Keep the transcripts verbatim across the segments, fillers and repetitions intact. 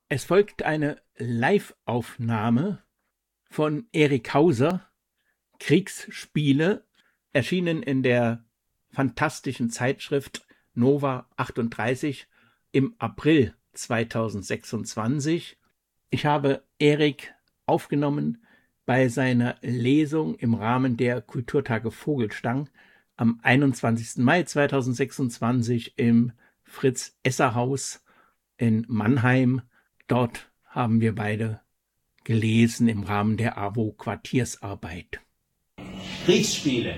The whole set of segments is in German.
Es folgt eine Live-Aufnahme von Erik Hauser, Kriegsspiele, erschienen in der fantastischen Zeitschrift Nova achtunddreißig im April zweitausendsechsundzwanzig. Ich habe Erik aufgenommen bei seiner Lesung im Rahmen der Kulturtage Vogelstang am einundzwanzigsten Mai zweitausendsechsundzwanzig im Fritz-Esser-Haus in Mannheim. Dort haben wir beide gelesen im Rahmen der AWO-Quartiersarbeit. Kriegsspiele.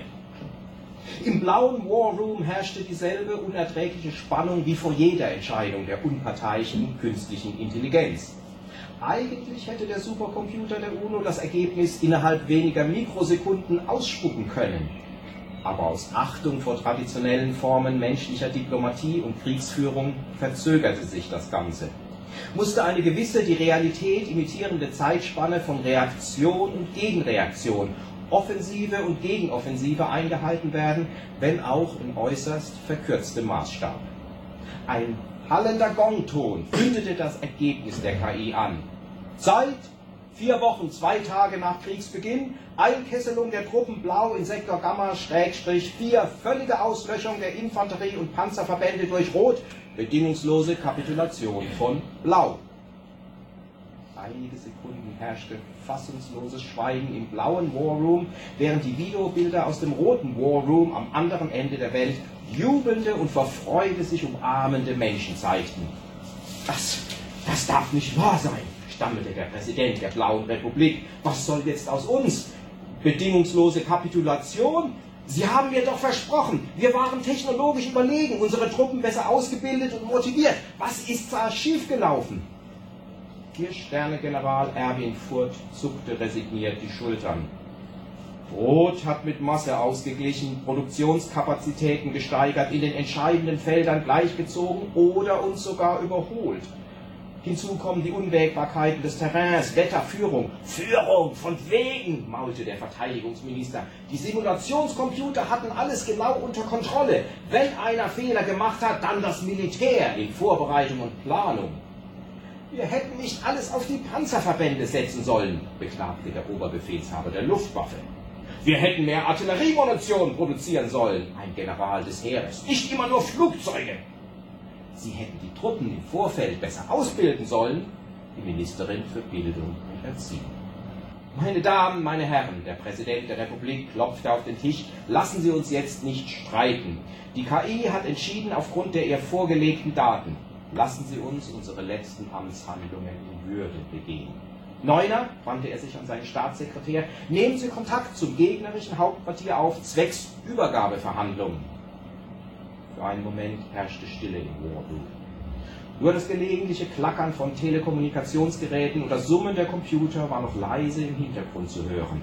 Im blauen War Room herrschte dieselbe unerträgliche Spannung wie vor jeder Entscheidung der unparteiischen künstlichen Intelligenz. Eigentlich hätte der Supercomputer der UNO das Ergebnis innerhalb weniger Mikrosekunden ausspucken können. Aber aus Achtung vor traditionellen Formen menschlicher Diplomatie und Kriegsführung verzögerte sich das Ganze. Musste eine gewisse die Realität imitierende Zeitspanne von Reaktion und Gegenreaktion, Offensive und Gegenoffensive eingehalten werden, wenn auch in äußerst verkürztem Maßstab. Ein hallender Gongton kündete das Ergebnis der K I an. Zeit, vier Wochen, zwei Tage nach Kriegsbeginn, Einkesselung der Truppen Blau in Sektor Gamma, Schrägstrich vier, völlige Auslöschung der Infanterie- und Panzerverbände durch Rot, bedingungslose Kapitulation von Blau. Einige Sekunden herrschte fassungsloses Schweigen im blauen War Room, während die Videobilder aus dem roten War Room am anderen Ende der Welt jubelnde und vor Freude sich umarmende Menschen zeigten. Das, das darf nicht wahr sein, stammelte der Präsident der Blauen Republik. Was soll jetzt aus uns? Bedingungslose Kapitulation? Sie haben mir doch versprochen, wir waren technologisch überlegen, unsere Truppen besser ausgebildet und motiviert. Was ist da schiefgelaufen? Vier-Sterne-General Erwin Furth zuckte resigniert die Schultern. Rot hat mit Masse ausgeglichen, Produktionskapazitäten gesteigert, in den entscheidenden Feldern gleichgezogen oder uns sogar überholt. Hinzu kommen die Unwägbarkeiten des Terrains, Wetterführung. Führung, von wegen, maulte der Verteidigungsminister. Die Simulationscomputer hatten alles genau unter Kontrolle. Wenn einer Fehler gemacht hat, dann das Militär in Vorbereitung und Planung. Wir hätten nicht alles auf die Panzerverbände setzen sollen, beklagte der Oberbefehlshaber der Luftwaffe. Wir hätten mehr Artilleriemunition produzieren sollen, ein General des Heeres. Nicht immer nur Flugzeuge. Sie hätten die Truppen im Vorfeld besser ausbilden sollen, die Ministerin für Bildung und Erziehung. Meine Damen, meine Herren, der Präsident der Republik klopfte auf den Tisch, lassen Sie uns jetzt nicht streiten. Die K I hat entschieden aufgrund der ihr vorgelegten Daten. Lassen Sie uns unsere letzten Amtshandlungen in Würde begehen. Neuner, wandte er sich an seinen Staatssekretär, nehmen Sie Kontakt zum gegnerischen Hauptquartier auf, zwecks Übergabeverhandlungen. Für einen Moment herrschte Stille im War Room. Nur das gelegentliche Klackern von Telekommunikationsgeräten und das Summen der Computer war noch leise im Hintergrund zu hören.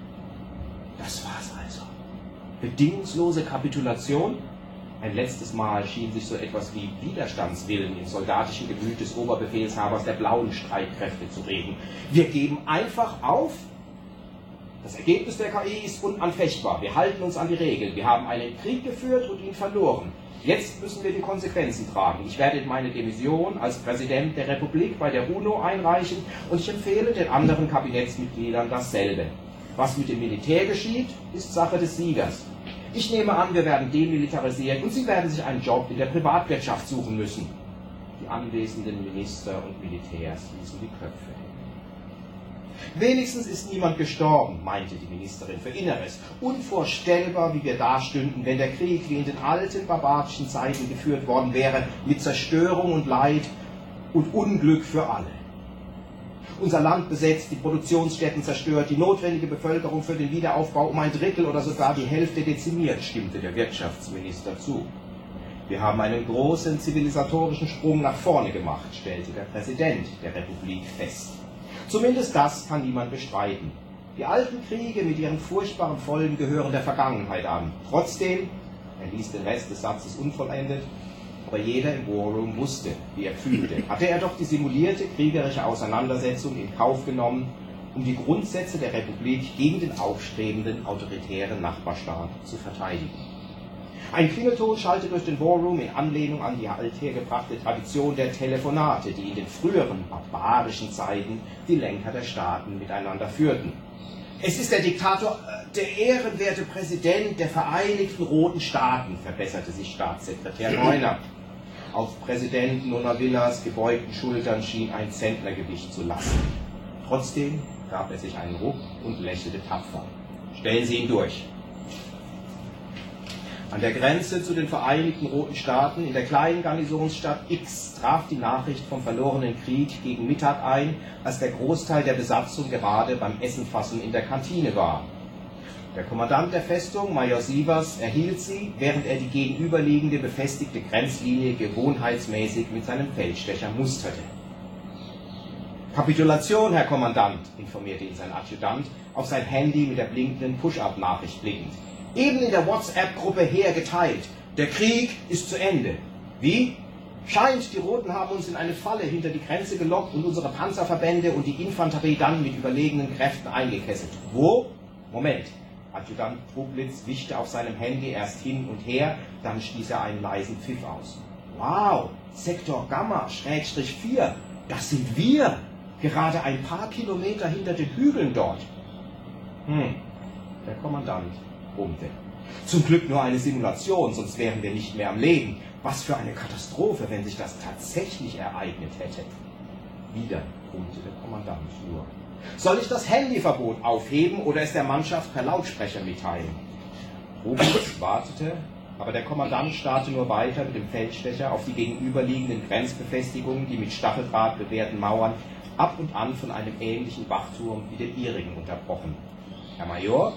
Das war's also. Bedingungslose Kapitulation? Ein letztes Mal schien sich so etwas wie Widerstandswillen im soldatischen Gemüt des Oberbefehlshabers der blauen Streitkräfte zu reden. Wir geben einfach auf? Das Ergebnis der K I ist unanfechtbar. Wir halten uns an die Regeln. Wir haben einen Krieg geführt und ihn verloren. Jetzt müssen wir die Konsequenzen tragen. Ich werde meine Demission als Präsident der Republik bei der UNO einreichen und ich empfehle den anderen Kabinettsmitgliedern dasselbe. Was mit dem Militär geschieht, ist Sache des Siegers. Ich nehme an, wir werden demilitarisiert und Sie werden sich einen Job in der Privatwirtschaft suchen müssen. Die anwesenden Minister und Militärs ließen die Köpfe hängen. Wenigstens ist niemand gestorben, meinte die Ministerin für Inneres. Unvorstellbar, wie wir dastünden, wenn der Krieg wie in den alten barbarischen Zeiten geführt worden wäre, mit Zerstörung und Leid und Unglück für alle. Unser Land besetzt, die Produktionsstätten zerstört, die notwendige Bevölkerung für den Wiederaufbau um ein Drittel oder sogar die Hälfte dezimiert, stimmte der Wirtschaftsminister zu. Wir haben einen großen zivilisatorischen Sprung nach vorne gemacht, stellte der Präsident der Republik fest. Zumindest das kann niemand bestreiten. Die alten Kriege mit ihren furchtbaren Folgen gehören der Vergangenheit an. Trotzdem, er ließ den Rest des Satzes unvollendet, aber jeder im War Room wusste, wie er fühlte, hatte er doch die simulierte kriegerische Auseinandersetzung in Kauf genommen, um die Grundsätze der Republik gegen den aufstrebenden autoritären Nachbarstaat zu verteidigen. Ein Klingelton schallte durch den Warroom in Anlehnung an die althergebrachte Tradition der Telefonate, die in den früheren barbarischen Zeiten die Lenker der Staaten miteinander führten. Es ist der Diktator, der ehrenwerte Präsident der Vereinigten Roten Staaten, verbesserte sich Staatssekretär Neuner. Auf Präsident Nonavillas gebeugten Schultern schien ein Zentnergewicht zu lasten. Trotzdem gab er sich einen Ruck und lächelte tapfer. Stellen Sie ihn durch. An der Grenze zu den Vereinigten Roten Staaten in der kleinen Garnisonsstadt X traf die Nachricht vom verlorenen Krieg gegen Mittag ein, als der Großteil der Besatzung gerade beim Essenfassen in der Kantine war. Der Kommandant der Festung, Major Sievers, erhielt sie, während er die gegenüberliegende befestigte Grenzlinie gewohnheitsmäßig mit seinem Feldstecher musterte. Kapitulation, Herr Kommandant, informierte ihn sein Adjutant, auf sein Handy mit der blinkenden Push-Up-Nachricht blickend. Eben in der WhatsApp-Gruppe hergeteilt. Der Krieg ist zu Ende. Wie? Scheint, die Roten haben uns in eine Falle hinter die Grenze gelockt und unsere Panzerverbände und die Infanterie dann mit überlegenen Kräften eingekesselt. Wo? Moment. Adjutant Trublitz wischte auf seinem Handy erst hin und her, dann stieß er einen leisen Pfiff aus. Wow, Sektor Gamma, Schrägstrich vier, das sind wir. Gerade ein paar Kilometer hinter den Hügeln dort. Hm, der Kommandant brummte. Zum Glück nur eine Simulation, sonst wären wir nicht mehr am Leben. Was für eine Katastrophe, wenn sich das tatsächlich ereignet hätte. Wieder brummte der Kommandant nur. Soll ich das Handyverbot aufheben oder es der Mannschaft per Lautsprecher mitteilen? Rubens wartete, aber der Kommandant starrte nur weiter mit dem Feldstecher auf die gegenüberliegenden Grenzbefestigungen, die mit Stacheldraht bewehrten Mauern ab und an von einem ähnlichen Wachturm wie der ihrigen unterbrochen. Herr Major?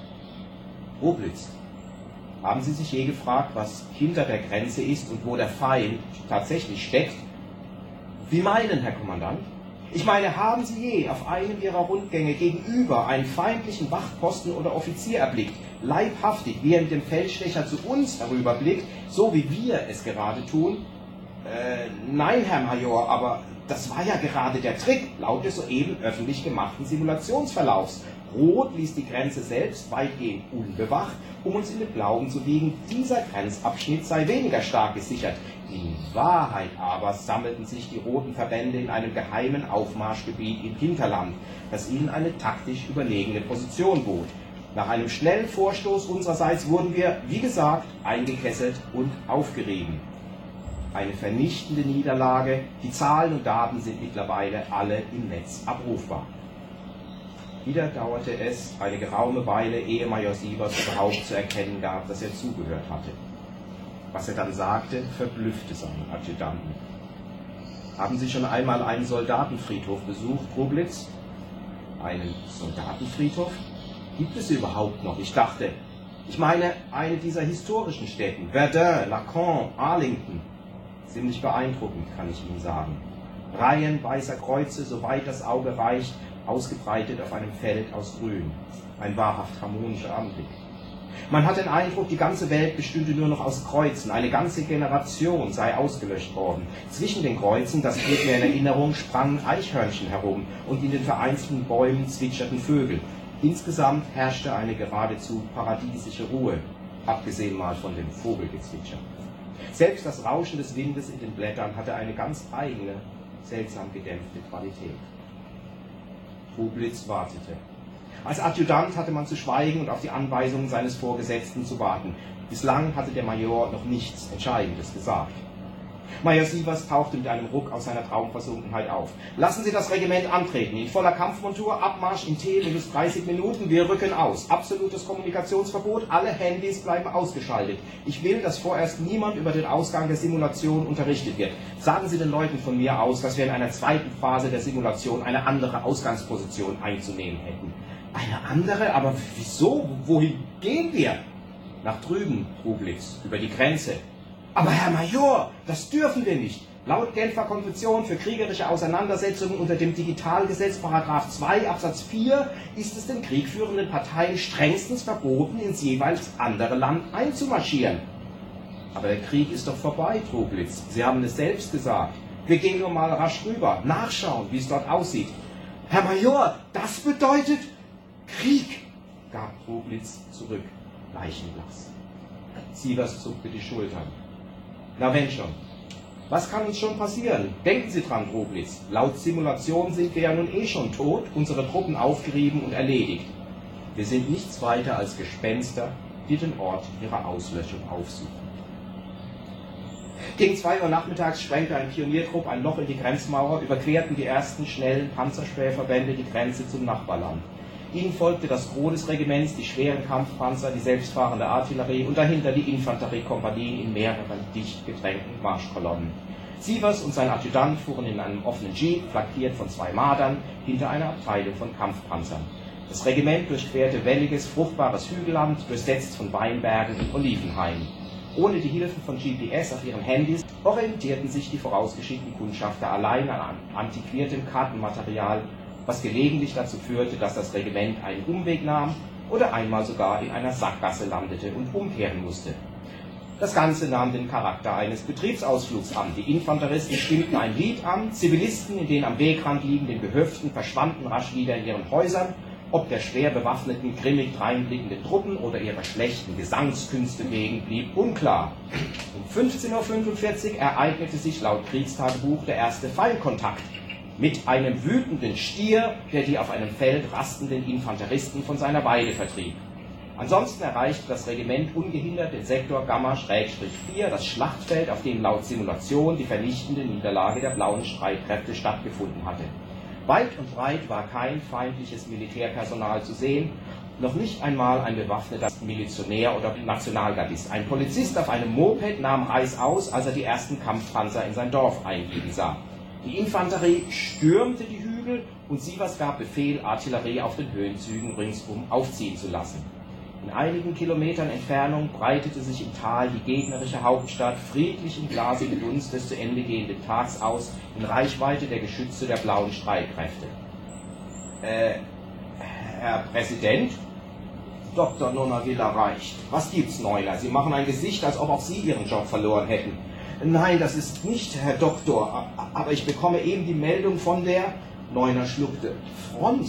Roblitz, haben Sie sich je gefragt, was hinter der Grenze ist und wo der Feind tatsächlich steckt? Wie meinen, Herr Kommandant? Ich meine, haben Sie je auf einem Ihrer Rundgänge gegenüber einen feindlichen Wachposten oder Offizier erblickt, leibhaftig, wie er mit dem Feldstecher zu uns herüberblickt, so wie wir es gerade tun? Äh, nein, Herr Major, aber das war ja gerade der Trick, laut des soeben öffentlich gemachten Simulationsverlaufs. Rot ließ die Grenze selbst weitgehend unbewacht, um uns in den Glauben zu wiegen, dieser Grenzabschnitt sei weniger stark gesichert. In Wahrheit aber sammelten sich die roten Verbände in einem geheimen Aufmarschgebiet im Hinterland, das ihnen eine taktisch überlegene Position bot. Nach einem schnellen Vorstoß unsererseits wurden wir, wie gesagt, eingekesselt und aufgerieben. Eine vernichtende Niederlage, die Zahlen und Daten sind mittlerweile alle im Netz abrufbar. Wieder dauerte es eine geraume Weile, ehe Major Sievers überhaupt zu erkennen gab, dass er zugehört hatte. Was er dann sagte, verblüffte seinen Adjutanten. Haben Sie schon einmal einen Soldatenfriedhof besucht, Roblitz? Einen Soldatenfriedhof? Gibt es überhaupt noch? Ich dachte, ich meine, eine dieser historischen Städten, Verdun, Lacan, Arlington. Ziemlich beeindruckend, kann ich Ihnen sagen. Reihen weißer Kreuze, soweit das Auge reicht, ausgebreitet auf einem Feld aus Grün. Ein wahrhaft harmonischer Anblick. Man hat den Eindruck, die ganze Welt bestünde nur noch aus Kreuzen. Eine ganze Generation sei ausgelöscht worden. Zwischen den Kreuzen, das geht mir in Erinnerung, sprangen Eichhörnchen herum und in den vereinzelten Bäumen zwitscherten Vögel. Insgesamt herrschte eine geradezu paradiesische Ruhe, abgesehen mal von dem Vogelgezwitscher. Selbst das Rauschen des Windes in den Blättern hatte eine ganz eigene, seltsam gedämpfte Qualität. Roblitz wartete. Als Adjutant hatte man zu schweigen und auf die Anweisungen seines Vorgesetzten zu warten. Bislang hatte der Major noch nichts Entscheidendes gesagt. Major Sievers tauchte mit einem Ruck aus seiner Traumversunkenheit auf. Lassen Sie das Regiment antreten. In voller Kampfmontur, Abmarsch in T minus dreißig Minuten, wir rücken aus. Absolutes Kommunikationsverbot, alle Handys bleiben ausgeschaltet. Ich will, dass vorerst niemand über den Ausgang der Simulation unterrichtet wird. Sagen Sie den Leuten von mir aus, dass wir in einer zweiten Phase der Simulation eine andere Ausgangsposition einzunehmen hätten. Eine andere? Aber wieso? Wohin gehen wir? Nach drüben, Roblitz, über die Grenze. Aber Herr Major, das dürfen wir nicht. Laut Genfer Konvention für kriegerische Auseinandersetzungen unter dem Digitalgesetz Paragraph zwei Absatz vier ist es den kriegführenden Parteien strengstens verboten, ins jeweils andere Land einzumarschieren. Aber der Krieg ist doch vorbei, Roblitz. Sie haben es selbst gesagt. Wir gehen nur mal rasch rüber, nachschauen, wie es dort aussieht. Herr Major, das bedeutet Krieg, gab Roblitz zurück, leichenblass. Sievers zuckte die Schultern. Na wenn schon. Was kann uns schon passieren? Denken Sie dran, Droblitz. Laut Simulation sind wir ja nun eh schon tot, unsere Truppen aufgerieben und erledigt. Wir sind nichts weiter als Gespenster, die den Ort ihrer Auslöschung aufsuchen. Gegen zwei Uhr nachmittags sprengte ein Pioniertrupp ein Loch in die Grenzmauer, überquerten die ersten schnellen Panzerspähverbände die Grenze zum Nachbarland. Ihnen folgte das Gros des Regiments, die schweren Kampfpanzer, die selbstfahrende Artillerie und dahinter die Infanteriekompanien in mehreren dicht gedrängten Marschkolonnen. Sievers und sein Adjutant fuhren in einem offenen Jeep, flankiert von zwei Mardern, hinter einer Abteilung von Kampfpanzern. Das Regiment durchquerte welliges, fruchtbares Hügelland, durchsetzt von Weinbergen und Olivenhainen. Ohne die Hilfe von G P S auf ihren Handys orientierten sich die vorausgeschickten Kundschafter allein an antiquiertem Kartenmaterial, was gelegentlich dazu führte, dass das Regiment einen Umweg nahm oder einmal sogar in einer Sackgasse landete und umkehren musste. Das Ganze nahm den Charakter eines Betriebsausflugs an. Die Infanteristen stimmten ein Lied an, Zivilisten in den am Wegrand liegenden Gehöften verschwanden rasch wieder in ihren Häusern, ob der schwer bewaffneten, grimmig dreinblickenden Truppen oder ihrer schlechten Gesangskünste wegen blieb unklar. Um fünfzehn Uhr fünfundvierzig ereignete sich laut Kriegstagebuch der erste Feindkontakt mit einem wütenden Stier, der die auf einem Feld rastenden Infanteristen von seiner Weide vertrieb. Ansonsten erreichte das Regiment ungehindert den Sektor Gamma vier, das Schlachtfeld, auf dem laut Simulation die vernichtende Niederlage der blauen Streitkräfte stattgefunden hatte. Weit und breit war kein feindliches Militärpersonal zu sehen, noch nicht einmal ein bewaffneter Milizionär oder Nationalgardist. Ein Polizist auf einem Moped nahm reißaus, als er die ersten Kampfpanzer in sein Dorf einfliegen sah. Die Infanterie stürmte die Hügel und Sievers gab Befehl, Artillerie auf den Höhenzügen ringsum aufziehen zu lassen. In einigen Kilometern Entfernung breitete sich im Tal die gegnerische Hauptstadt friedlich im glasigen Dunst des zu Ende gehenden Tags aus, in Reichweite der Geschütze der blauen Streitkräfte. Äh, Herr Präsident? Doktor Nonavilla reicht. Was gibt's, Neuner? Sie machen ein Gesicht, als ob auch Sie Ihren Job verloren hätten. Nein, das ist nicht, Herr Doktor, aber ich bekomme eben die Meldung von der... Neuner schluckte. Front?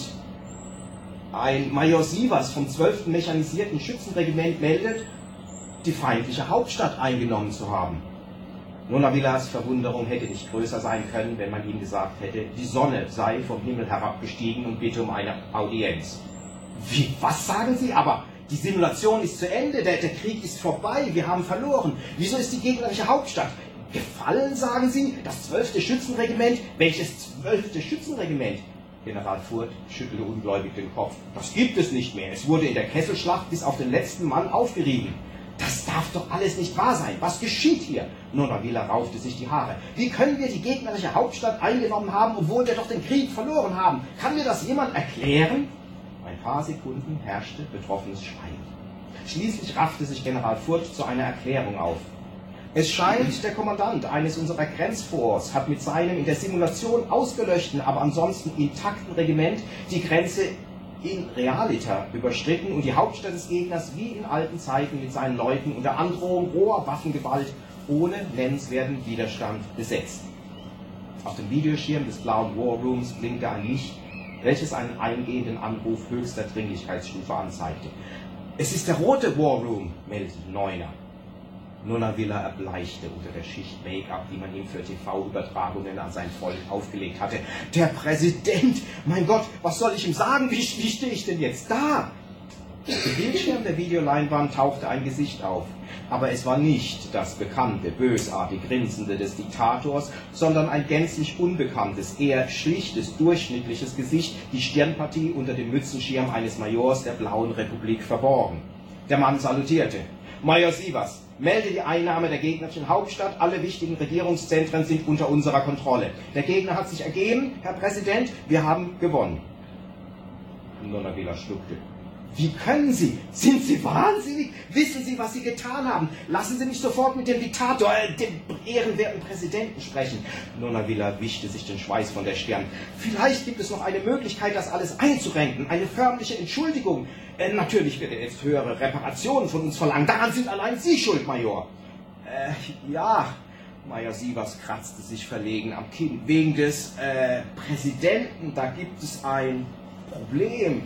Ein Major Sievers vom zwölften Mechanisierten Schützenregiment meldet, die feindliche Hauptstadt eingenommen zu haben. Nonavillas Verwunderung hätte nicht größer sein können, wenn man ihm gesagt hätte, die Sonne sei vom Himmel herabgestiegen und bitte um eine Audienz. Wie, was sagen Sie? Aber die Simulation ist zu Ende, der, der Krieg ist vorbei, wir haben verloren. Wieso ist die gegnerische Hauptstadt gefallen, sagen Sie? Das zwölfte Schützenregiment? Welches zwölfte Schützenregiment? General Furth schüttelte ungläubig den Kopf. Das gibt es nicht mehr. Es wurde in der Kesselschlacht bis auf den letzten Mann aufgerieben. Das darf doch alles nicht wahr sein. Was geschieht hier? Nonavilla raufte sich die Haare. Wie können wir die gegnerische Hauptstadt eingenommen haben, obwohl wir doch den Krieg verloren haben? Kann mir das jemand erklären? Ein paar Sekunden herrschte betroffenes Schweigen. Schließlich raffte sich General Furth zu einer Erklärung auf. Es scheint, der Kommandant eines unserer Grenzforts hat mit seinem in der Simulation ausgelöschten, aber ansonsten intakten Regiment die Grenze in Realita überschritten und die Hauptstadt des Gegners wie in alten Zeiten mit seinen Leuten unter Androhung roher Waffengewalt ohne nennenswerten Widerstand besetzt. Auf dem Videoschirm des blauen War Rooms blinkte ein Licht, welches einen eingehenden Anruf höchster Dringlichkeitsstufe anzeigte. Es ist der rote War Room, meldete Neuner. Nonavilla erbleichte unter der Schicht Make-up, die man ihm für T V-Übertragungen an sein Volk aufgelegt hatte. Der Präsident! Mein Gott, was soll ich ihm sagen? Wie, wie stehe ich denn jetzt da? Im Bildschirm der Videoleinwand tauchte ein Gesicht auf. Aber es war nicht das bekannte, bösartig grinsende des Diktators, sondern ein gänzlich unbekanntes, eher schlichtes, durchschnittliches Gesicht, die Stirnpartie unter dem Mützenschirm eines Majors der Blauen Republik verborgen. Der Mann salutierte. Major Sievers, melde die Einnahme der gegnerischen Hauptstadt. Alle wichtigen Regierungszentren sind unter unserer Kontrolle. Der Gegner hat sich ergeben, Herr Präsident, wir haben gewonnen. Nonavilla schluckte. Wie können Sie? Sind Sie wahnsinnig? Wissen Sie, was Sie getan haben? Lassen Sie mich sofort mit dem Diktator, äh, dem ehrenwerten Präsidenten sprechen. Nonavilla wischte sich den Schweiß von der Stirn. Vielleicht gibt es noch eine Möglichkeit, das alles einzurenken. Eine förmliche Entschuldigung. Äh, natürlich wird er jetzt höhere Reparationen von uns verlangen. Daran sind allein Sie schuld, Major. Äh, ja, Major Sievers kratzte sich verlegen am Kinn. Wegen des äh, Präsidenten, da gibt es ein Problem.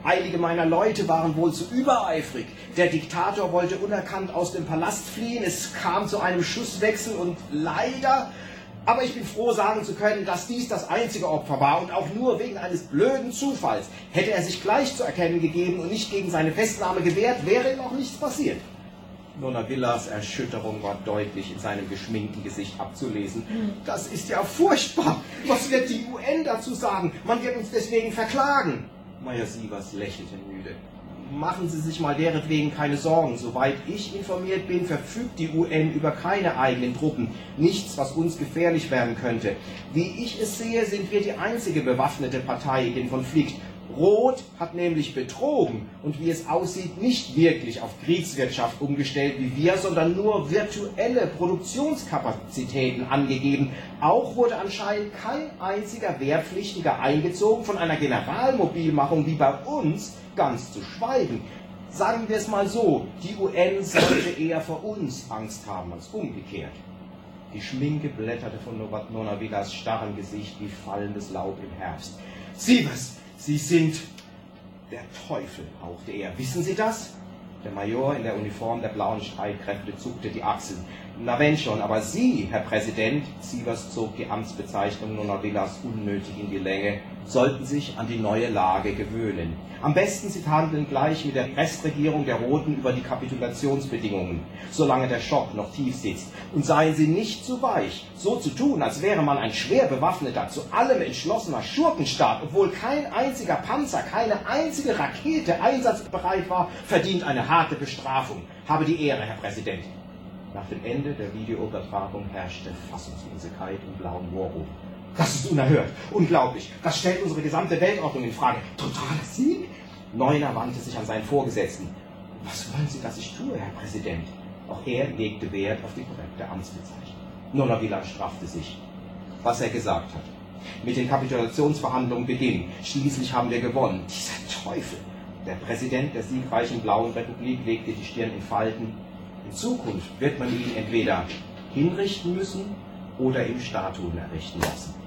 Einige meiner Leute waren wohl zu übereifrig. Der Diktator wollte unerkannt aus dem Palast fliehen. Es kam zu einem Schusswechsel und leider... Aber ich bin froh, sagen zu können, dass dies das einzige Opfer war und auch nur wegen eines blöden Zufalls. Hätte er sich gleich zu erkennen gegeben und nicht gegen seine Festnahme gewehrt, wäre ihm auch nichts passiert. Nonna Villas Erschütterung war deutlich in seinem geschminkten Gesicht abzulesen. Das ist ja furchtbar. Was wird die U N dazu sagen? Man wird uns deswegen verklagen. Meyer Sievers lächelte müde. Machen Sie sich mal deretwegen keine Sorgen. Soweit ich informiert bin, verfügt die U N über keine eigenen Truppen. Nichts, was uns gefährlich werden könnte. Wie ich es sehe, sind wir die einzige bewaffnete Partei in dem Konflikt. Rot hat nämlich betrogen und wie es aussieht, nicht wirklich auf Kriegswirtschaft umgestellt wie wir, sondern nur virtuelle Produktionskapazitäten angegeben. Auch wurde anscheinend kein einziger Wehrpflichtiger eingezogen, von einer Generalmobilmachung wie bei uns ganz zu schweigen. Sagen wir es mal so, die U N sollte eher vor uns Angst haben als umgekehrt. Die Schminke blätterte von Nonna Villas starrem Gesicht wie fallendes Laub im Herbst. Sievers! Sie sind der Teufel, hauchte er. Wissen Sie das? Der Major in der Uniform der blauen Streitkräfte zuckte die Achseln. Na wenn schon, aber Sie, Herr Präsident, Sievers zog die Amtsbezeichnung Nonna Villas unnötig in die Länge, sollten sich an die neue Lage gewöhnen. Am besten Sie verhandeln gleich mit der Restregierung der Roten über die Kapitulationsbedingungen, solange der Schock noch tief sitzt. Und seien Sie nicht zu weich, so zu tun, als wäre man ein schwer bewaffneter, zu allem entschlossener Schurkenstaat, obwohl kein einziger Panzer, keine einzige Rakete einsatzbereit war, verdient eine harte Bestrafung. Habe die Ehre, Herr Präsident. Nach dem Ende der Videoübertragung herrschte Fassungslosigkeit im blauen Moorhof. Das ist unerhört, unglaublich. Das stellt unsere gesamte Weltordnung in Frage. Totaler Sieg? Neuner wandte sich an seinen Vorgesetzten. Was wollen Sie, dass ich tue, Herr Präsident? Auch er legte Wert auf die korrekte Amtsbezeichnung. Nonna Villas straffte sich. Was er gesagt hat. Mit den Kapitulationsverhandlungen beginnen. Schließlich haben wir gewonnen. Dieser Teufel. Der Präsident der siegreichen Blauen Republik legte die Stirn in Falten. In Zukunft wird man ihn entweder hinrichten müssen oder ihm Statuen errichten lassen.